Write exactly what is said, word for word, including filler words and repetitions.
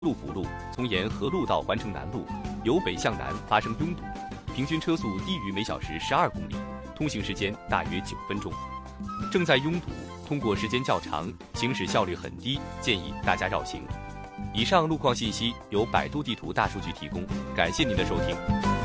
路补路从沿河路到环城南路，由北向南发生拥堵，平均车速低于每小时十二公里，通行时间大约九分钟。正在拥堵，通过时间较长，行驶效率很低，建议大家绕行。以上路况信息由百度地图大数据提供，感谢您的收听。